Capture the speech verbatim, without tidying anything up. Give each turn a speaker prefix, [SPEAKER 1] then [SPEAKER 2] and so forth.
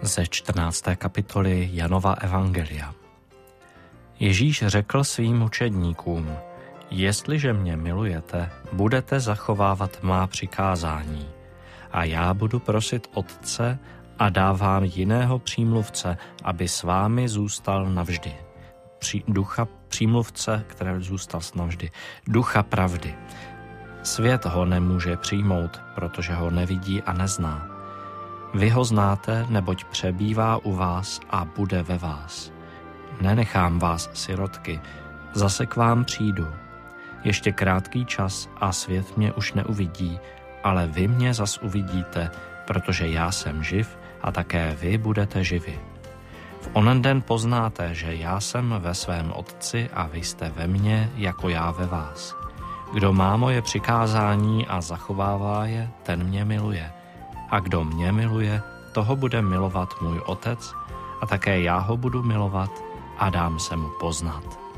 [SPEAKER 1] Ze čtrnácté kapitoly Janova evangelia. Ježíš řekl svým učedníkům: Jestliže mě milujete, budete zachovávat má přikázání. A já budu prosit Otce a dávám jiného přímluvce, aby s vámi zůstal navždy. Při, ducha přímluvce, který zůstal navždy. Ducha pravdy. Svět ho nemůže přijmout, protože ho nevidí a nezná. Vy ho znáte, neboť přebývá u vás a bude ve vás. Nenechám vás sirotky, zase k vám přijdu. Ještě krátký čas a svět mě už neuvidí, ale vy mě zas uvidíte, protože já jsem živ a také vy budete živi. V onen den poznáte, že já jsem ve svém Otci a vy jste ve mně, jako já ve vás. Kdo má moje přikázání a zachovává je, ten mě miluje. A kdo mě miluje, toho bude milovat můj Otec a také já ho budu milovat a dám se mu poznat.